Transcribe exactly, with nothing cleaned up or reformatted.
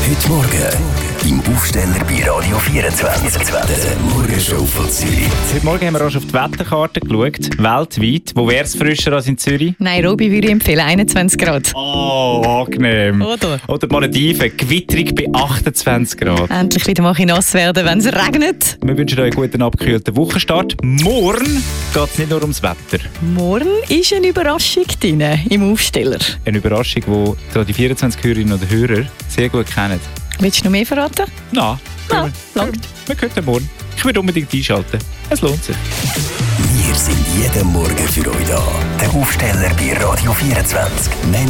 Heute Morgen im Aufsteller bei Radio vierundzwanzig. Der Morgenshow von Zürich. Heute Morgen haben wir auch schon auf die Wetterkarte geschaut. Weltweit. Wo wäre es frischer als in Zürich? Nairobi würde ich empfehlen, einundzwanzig Grad. Oh, angenehm. Oder? Oder Malediven, gewitterig bei achtundzwanzig Grad. Endlich wieder mal ein bisschen nass werden, wenn es regnet. Wir wünschen euch einen guten, abgekühlten Wochenstart. Morgen geht es nicht nur ums Wetter. Morgen ist eine Überraschung drin im Aufsteller. Eine Überraschung, die die vierundzwanzig Hörerinnen und Hörer sehr gut kennen. Willst du noch mehr verraten? Nein, Nein, langt. wir können morgen. Ich würde unbedingt einschalten. Es lohnt sich. Wir sind jeden Morgen für euch da. Der Aufsteller bei Radio vierundzwanzig.